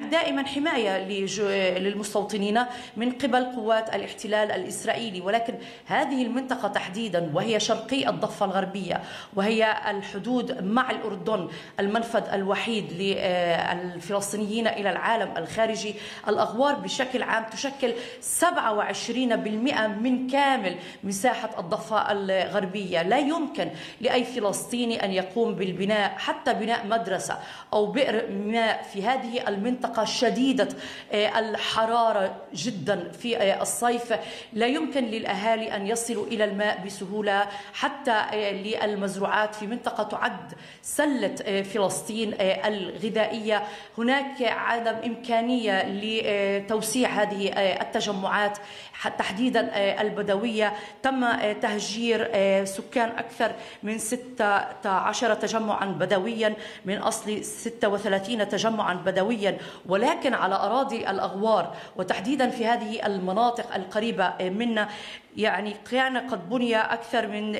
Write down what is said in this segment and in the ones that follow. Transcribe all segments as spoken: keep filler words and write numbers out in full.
دائما حماية للمستوطنين من قبل قوات الاحتلال الإسرائيلي، ولكن هذه المنطقة تحديدا وهي شرقي الضفة الغربية وهي الحدود مع الأردن، المنفذ الوحيد للفلسطينيين إلى العالم الخارجي. الأغوار بشكل عام تشكل سبعة وعشرين بالمئة من كامل مساحة الضفة الغربية. لا يمكن لأي فلسطيني أن يقوم بالبناء، حتى بناء مدرسة أو بئر ماء في هذه المنطقة شديدة الحرارة جدا في الصيف. لا يمكن للأهالي أن يصلوا إلى الماء بسهولة، حتى للمزروعات في منطقة تعد سلة فلسطين الغذائية. هناك عدم إمكانية لتوسيع هذه التجمعات تحديدا البدوية. تم تهجير سكان أكثر من ستة عشر تجمعا بدويا من أصل ستة وثلاثين تجمعا بدويا، ولكن على أراضي الأغوار وتحديدا في هذه المناطق القريبة منا يعني كان قد بني أكثر من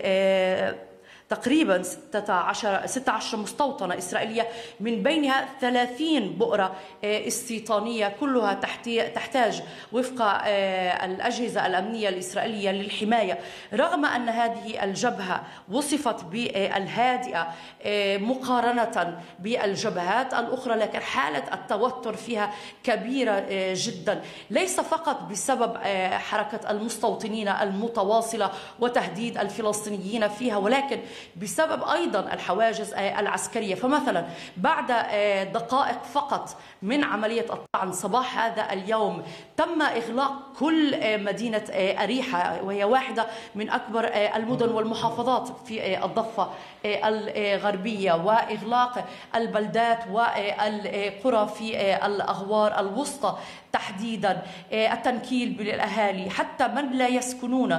تقريبا ستة عشر مستوطنة إسرائيلية، من بينها ثلاثين بؤرة استيطانية كلها تحتاج وفق الأجهزة الأمنية الإسرائيلية للحماية. رغم أن هذه الجبهة وصفت بالهادئة مقارنة بالجبهات الأخرى، لكن حالة التوتر فيها كبيرة جدا، ليس فقط بسبب حركة المستوطنين المتواصلة وتهديد الفلسطينيين فيها، ولكن بسبب أيضا الحواجز العسكرية. فمثلا بعد دقائق فقط من عملية الطعن صباح هذا اليوم تم إغلاق كل مدينة أريحة، وهي واحدة من أكبر المدن والمحافظات في الضفة الغربية، وإغلاق البلدات والقرى في الأغوار الوسطى تحديدا، التنكيل بالأهالي حتى من لا يسكنون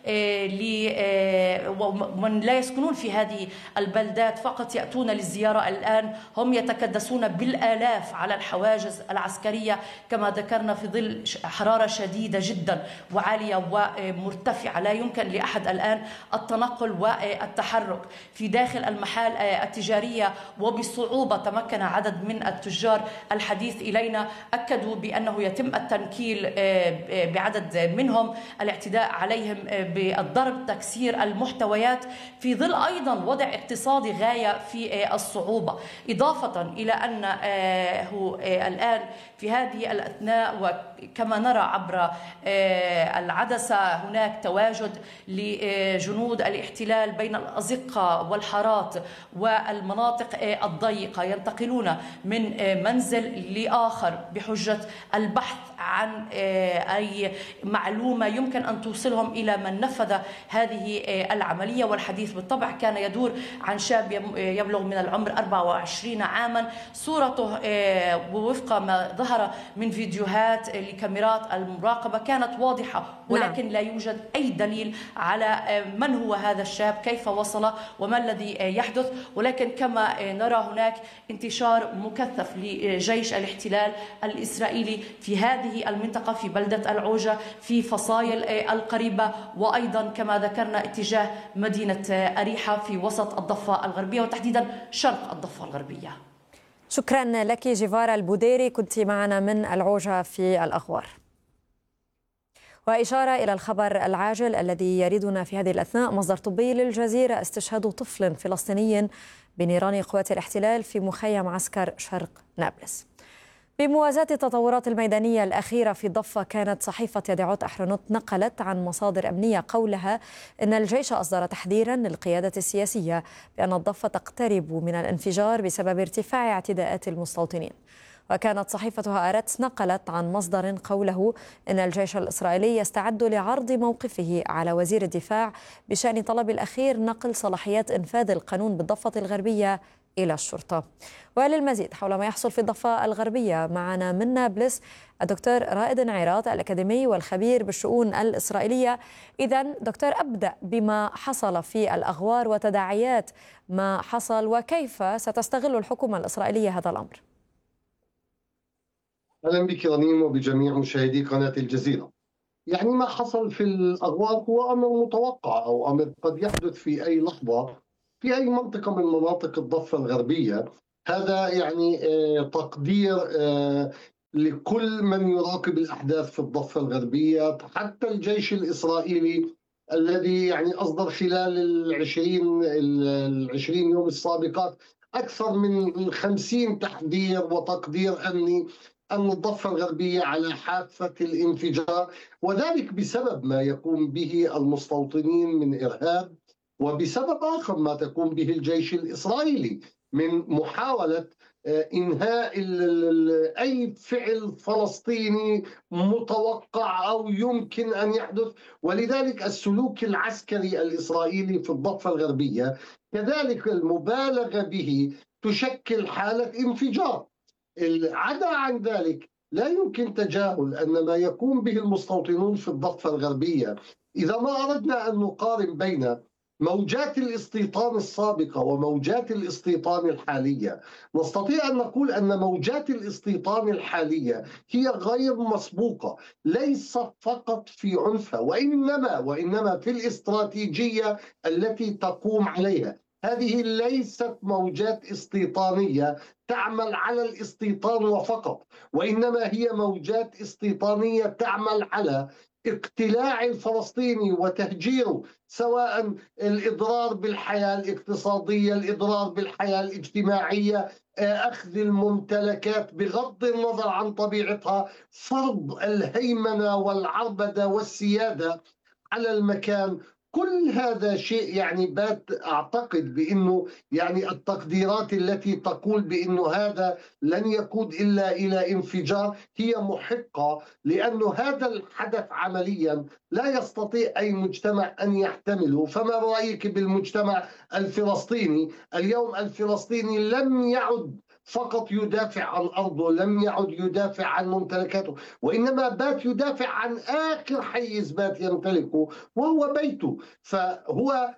ومن لا يسكنون في هذه البلدات فقط يأتون للزيارة. الآن هم يتكدسون بالآلاف على الحواجز العسكرية كما ذكرنا في ظل حرارة شديدة جدا وعالية ومرتفعة. لا يمكن لأحد الآن التنقل والتحرك في داخل المحال التجارية، وبصعوبة تمكن عدد من التجار الحديث إلينا أكدوا بأنه يتم التنكيل بعدد منهم، الاعتداء عليهم بالضرب، تكسير المحتويات، في ظل أيضا وضع اقتصادي غاية في الصعوبة. إضافة إلى أنه الآن في هذه الأثناء وكما نرى عبر العدسة هناك تواجد لجنود الاحتلال بين الأزقة والحارات والمناطق الضيقة، ينتقلون من منزل لآخر بحجة البحث عن أي معلومة يمكن أن توصلهم إلى من نفذ هذه العملية. والحديث بالطبع كان يدور عن شاب يبلغ من العمر أربعة وعشرين عاما، صورته ووفق ما ظهر من فيديوهات لكاميرات المراقبة كانت واضحة، ولكن لا يوجد أي دليل على من هو هذا الشاب، كيف وصل وما الذي يحدث. ولكن كما نرى هناك انتشار مكثف لجيش الاحتلال الإسرائيلي في هذه المنطقة، في بلدة العوجة، في فصائل القريبة، وأيضا كما ذكرنا اتجاه مدينة أريحة في وسط الضفة الغربية وتحديدا شرق الضفة الغربية. شكرا لك جيفارا البوديري، كنت معنا من العوجة في الأغوار. وإشارة إلى الخبر العاجل الذي يريدنا في هذه الأثناء، مصدر طبي للجزيرة: استشهاد طفل فلسطيني بنيران قوات الاحتلال في مخيم عسكر شرق نابلس. بموازاة التطورات الميدانية الأخيرة في الضفة، كانت صحيفة يدعوت أحرنوت نقلت عن مصادر أمنية قولها إن الجيش أصدر تحذيرا للقيادة السياسية بأن الضفة تقترب من الانفجار بسبب ارتفاع اعتداءات المستوطنين. وكانت صحيفة هآرتس نقلت عن مصدر قوله إن الجيش الإسرائيلي يستعد لعرض موقفه على وزير الدفاع بشأن طلب الأخير نقل صلاحيات إنفاذ القانون بالضفة الغربية إلى الشرطة. وللمزيد حول ما يحصل في الضفة الغربية معنا من نابلس الدكتور رائد عيراط، الأكاديمي والخبير بالشؤون الإسرائيلية. إذن دكتور، أبدأ بما حصل في الأغوار وتداعيات ما حصل، وكيف ستستغل الحكومة الإسرائيلية هذا الأمر؟ أهلا بك رنيم وبجميع مشاهدي قناة الجزيرة. يعني ما حصل في الأغوار هو أمر متوقع أو أمر قد يحدث في أي لحظة في أي منطقة من مناطق الضفة الغربية. هذا يعني تقدير لكل من يراقب الأحداث في الضفة الغربية، حتى الجيش الإسرائيلي الذي يعني أصدر خلال العشرين العشرين يوم السابقات أكثر من خمسين تحذير وتقدير أمني أن الضفة الغربية على حافة الانفجار، وذلك بسبب ما يقوم به المستوطنين من إرهاب، وبسبب آخر ما تقوم به الجيش الإسرائيلي من محاولة إنهاء أي فعل فلسطيني متوقع أو يمكن أن يحدث. ولذلك السلوك العسكري الإسرائيلي في الضفة الغربية كذلك المبالغة به تشكل حالة انفجار. عدا عن ذلك لا يمكن تجاهل أن ما يقوم به المستوطنون في الضفة الغربية، إذا ما أردنا أن نقارن بين موجات الاستيطان السابقة وموجات الاستيطان الحالية، نستطيع أن نقول أن موجات الاستيطان الحالية هي غير مسبوقة، ليس فقط في عنفها وإنما وإنما في الاستراتيجية التي تقوم عليها. هذه ليست موجات استيطانية تعمل على الاستيطان وفقط، وإنما هي موجات استيطانية تعمل على اقتلاع الفلسطيني وتهجيره، سواء الإضرار بالحياة الاقتصادية، الإضرار بالحياة الاجتماعية، أخذ الممتلكات بغض النظر عن طبيعتها، فرض الهيمنة والعربدة والسيادة على المكان. كل هذا شيء يعني بات أعتقد بأنه يعني التقديرات التي تقول بأنه هذا لن يقود إلا إلى انفجار هي محقة، لأنه هذا الحدث عمليا لا يستطيع أي مجتمع أن يحتمله. فما رأيك بالمجتمع الفلسطيني اليوم؟ الفلسطيني لم يعد فقط يدافع عن أرضه، لم يعد يدافع عن ممتلكاته، وإنما بات يدافع عن آخر حيز بات يمتلكه وهو بيته. فهو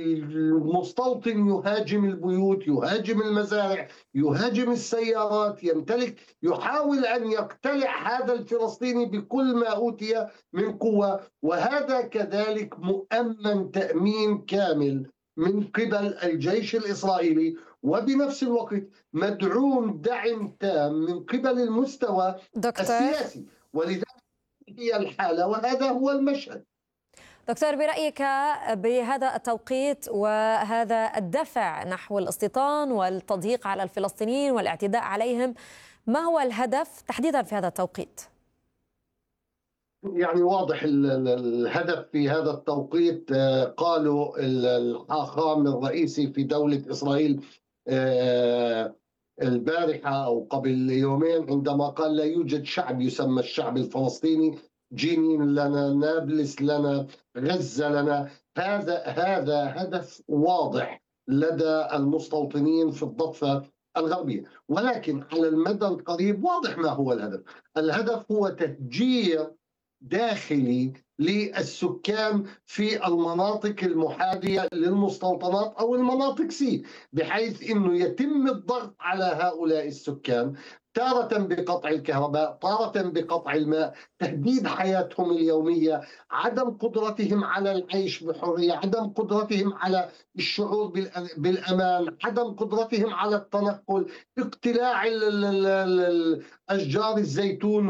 المستوطن يهاجم البيوت، يهاجم المزارع، يهاجم السيارات، يمتلك، يحاول أن يقتلع هذا الفلسطيني بكل ما أوتي من قوة، وهذا كذلك مؤمن تأمين كامل من قبل الجيش الإسرائيلي، وبنفس الوقت مدعوم دعم تام من قبل المستوى دكتور. السياسي. ولذلك هي الحالة وهذا هو المشهد. دكتور، برأيك بهذا التوقيت وهذا الدفع نحو الاستيطان والتضييق على الفلسطينيين والاعتداء عليهم، ما هو الهدف تحديدا في هذا التوقيت؟ يعني واضح الهدف في هذا التوقيت. قالوا الحاخام الرئيسي في دولة إسرائيل البارحة أو قبل يومين عندما قال لا يوجد شعب يسمى الشعب الفلسطيني، جنين لنا، نابلس لنا، غزة لنا. هذا هذا هدف واضح لدى المستوطنين في الضفة الغربية، ولكن على المدى القريب واضح ما هو الهدف. الهدف هو تهجير داخلي للسكان في المناطق المحاذية للمستوطنات أو المناطق سي، بحيث أنه يتم الضغط على هؤلاء السكان، تارة بقطع الكهرباء، تارة بقطع الماء، تهديد حياتهم اليومية، عدم قدرتهم على العيش بحرية، عدم قدرتهم على الشعور بالأمان، عدم قدرتهم على التنقل، اقتلاع أشجار الزيتون.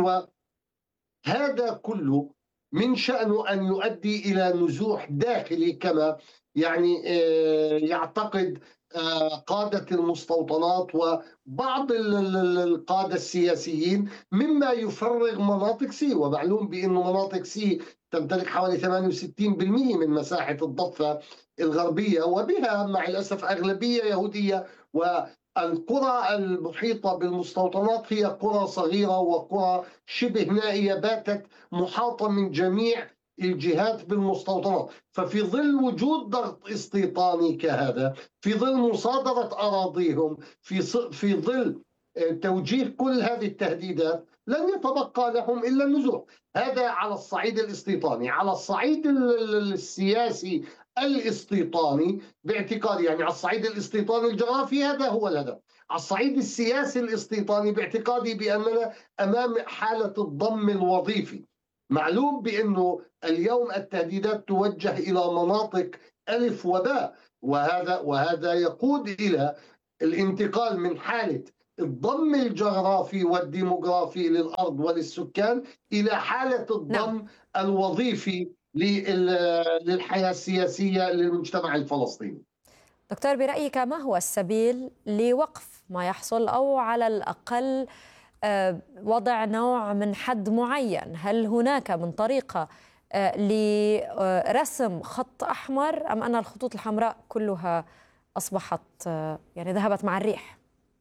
وهذا كله من شأنه أن يؤدي إلى نزوح داخلي كما يعني يعتقد قادة المستوطنات وبعض القادة السياسيين، مما يفرغ مناطق سي. ومعلوم بأن مناطق سي تمتلك حوالي ثمانية وستين بالمئة من مساحة الضفة الغربية، وبها مع الأسف أغلبية يهودية، والقرى المحيطة بالمستوطنات هي قرى صغيرة وقرى شبه نائية باتت محاطة من جميع الجهات بالمستوطنات. ففي ظل وجود ضغط استيطاني كهذا، في ظل مصادرة أراضيهم، في في ظل توجيه كل هذه التهديدات، لن يتبقى لهم إلا النزوح. هذا على الصعيد الاستيطاني. على الصعيد السياسي الاستيطاني باعتقادي، يعني على الصعيد الاستيطاني الجغرافي هذا هو الهدف. على الصعيد السياسي الاستيطاني باعتقادي بأننا أمام حالة الضم الوظيفي. معلوم بأنه اليوم التهديدات توجه إلى مناطق ألف وباء، وهذا وهذا يقود إلى الانتقال من حالة الضم الجغرافي والديموغرافي للأرض وللسكان إلى حالة الضم نعم. الوظيفي للحياة السياسية للمجتمع الفلسطيني. دكتور، برأيك ما هو السبيل لوقف ما يحصل، أو على الأقل وضع نوع من حد معين؟ هل هناك من طريقة لرسم خط أحمر، أم أن الخطوط الحمراء كلها أصبحت يعني ذهبت مع الريح؟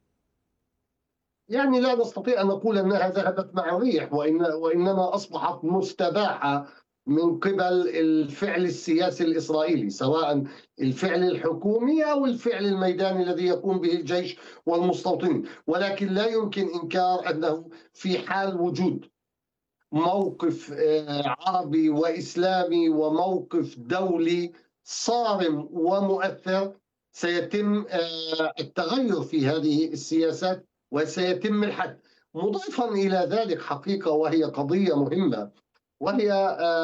يعني لا نستطيع أن نقول أنها ذهبت مع الريح، وإن وإنما أصبحت مستباحة من قبل الفعل السياسي الإسرائيلي، سواء الفعل الحكومي أو الفعل الميداني الذي يقوم به الجيش والمستوطنين. ولكن لا يمكن إنكار أنه في حال وجود موقف عربي وإسلامي وموقف دولي صارم ومؤثر سيتم التغير في هذه السياسات وسيتم الحد. مضافا إلى ذلك حقيقة وهي قضية مهمة، وهي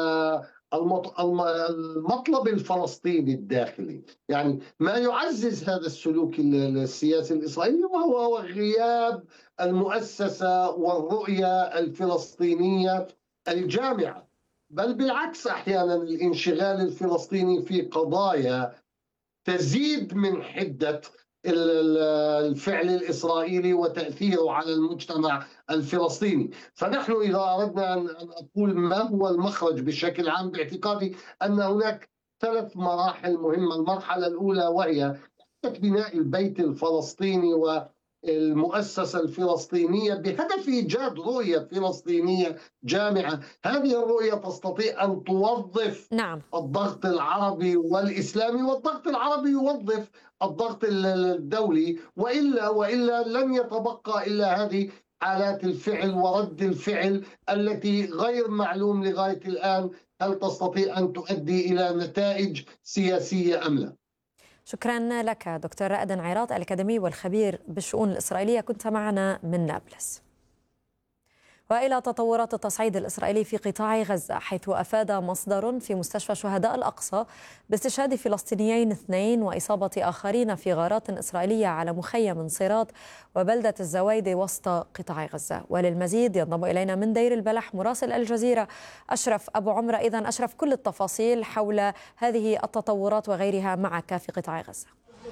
المطلب الفلسطيني الداخلي، يعني ما يعزز هذا السلوك السياسي الإسرائيلي وهو غياب المؤسسة والرؤية الفلسطينية الجامعة، بل بالعكس أحيانا الانشغال الفلسطيني في قضايا تزيد من حدة الفعل الإسرائيلي وتأثيره على المجتمع الفلسطيني. فنحن إذا أردنا أن أقول ما هو المخرج بشكل عام، باعتقادي أن هناك ثلاث مراحل مهمة. المرحلة الأولى وهي بناء البيت الفلسطيني والمؤسسة الفلسطينية بهدف إيجاد رؤية فلسطينية جامعة. هذه الرؤية تستطيع أن توظف نعم. الضغط العربي والإسلامي، والضغط العربي يوظف الضغط الدولي، وإلا وإلا لن يتبقى إلا هذه حالات الفعل ورد الفعل التي غير معلوم لغاية الآن هل تستطيع أن تؤدي إلى نتائج سياسية أم لا. شكرا لك دكتور رائد عيراط، الأكاديمي والخبير بالشؤون الإسرائيلية، كنت معنا من نابلس. وإلى تطورات التصعيد الإسرائيلي في قطاع غزة، حيث أفاد مصدر في مستشفى شهداء الأقصى باستشهاد فلسطينيين اثنين وإصابة آخرين في غارات إسرائيلية على مخيم صيرات وبلدة الزوايدة وسط قطاع غزة. وللمزيد ينضم إلينا من دير البلح مراسل الجزيرة أشرف أبو عمرة. إذن أشرف، كل التفاصيل حول هذه التطورات وغيرها معك في قطاع غزة.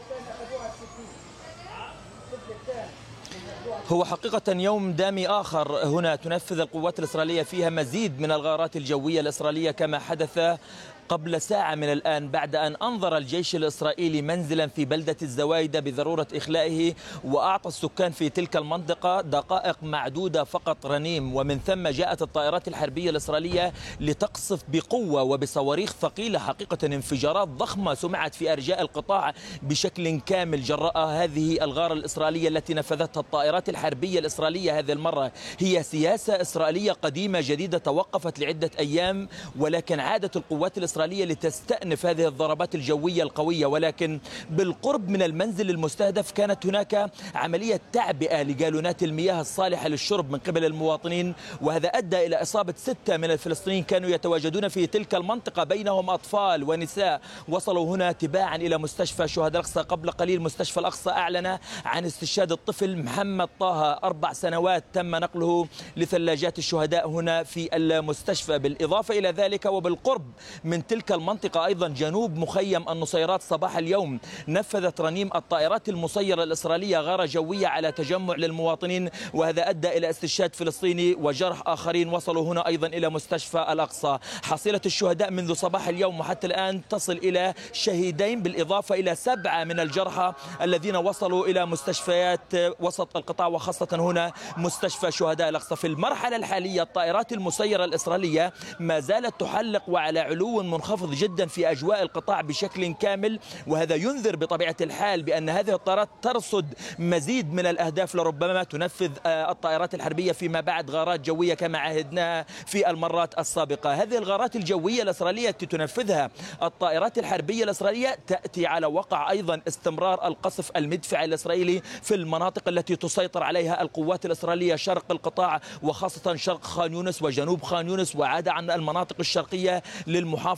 هو حقيقة يوم دامي آخر هنا تنفذ القوات الإسرائيلية فيها مزيد من الغارات الجوية الإسرائيلية، كما حدث قبل ساعة من الآن بعد أن أنظر الجيش الإسرائيلي منزلا في بلدة الزوايدة بضرورة إخلائه، وأعطى السكان في تلك المنطقة دقائق معدودة فقط رنيم، ومن ثم جاءت الطائرات الحربية الإسرائيلية لتقصف بقوة وبصواريخ ثقيلة. حقيقة انفجارات ضخمة سمعت في أرجاء القطاع بشكل كامل جراء هذه الغارة الإسرائيلية التي نفذتها الطائرات الحربية الإسرائيلية. هذه المرة هي سياسة إسرائيلية قديمة جديدة توقفت لعدة أيام، ولكن عادت القوات الإسرائيلية لتستأنف هذه الضربات الجوية القوية. ولكن بالقرب من المنزل المستهدف كانت هناك عملية تعبئة لجالونات المياه الصالحة للشرب من قبل المواطنين، وهذا أدى إلى إصابة ستة من الفلسطينيين كانوا يتواجدون في تلك المنطقة، بينهم أطفال ونساء. وصلوا هنا تباعا إلى مستشفى شهداء الأقصى. قبل قليل مستشفى الأقصى أعلن عن استشهاد الطفل محمد طه، أربع سنوات، تم نقله لثلاجات الشهداء هنا في المستشفى. بالإضافة إلى ذلك وبالقرب من تلك المنطقة أيضا جنوب مخيم النصيرات صباح اليوم نفذت رنيم الطائرات المسيرة الإسرائيلية غارة جوية على تجمع للمواطنين، وهذا أدى إلى استشهاد فلسطيني وجرح آخرين. وصلوا هنا أيضا إلى مستشفى الأقصى. حصيلة الشهداء منذ صباح اليوم وحتى الآن تصل إلى شهيدين، بالإضافة إلى سبعة من الجرحى الذين وصلوا إلى مستشفيات وسط القطاع وخاصة هنا مستشفى شهداء الأقصى. في المرحلة الحالية الطائرات المسيرة الإسرائيلية ما زالت تحلق وعلى علو منخفض جدا في أجواء القطاع بشكل كامل، وهذا ينذر بطبيعة الحال بأن هذه الطائرات ترصد مزيد من الأهداف لربما تنفذ الطائرات الحربية فيما بعد غارات جوية كما عهدناها في المرات السابقة. هذه الغارات الجوية الإسرائيلية التي تنفذها الطائرات الحربية الإسرائيلية تأتي على وقع أيضا استمرار القصف المدفعي الإسرائيلي في المناطق التي تسيطر عليها القوات الإسرائيلية، شرق القطاع وخاصة شرق خان يونس وجنوب خان يونس، وعاد عن المناطق الشرقية للمحافظة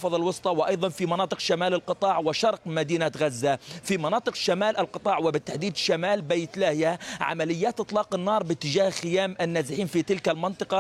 المحافظة الوسطى وأيضا في مناطق شمال القطاع وشرق مدينة غزة. في مناطق شمال القطاع وبالتحديد شمال بيت لاهيا عمليات إطلاق النار باتجاه خيام النازحين في تلك المنطقة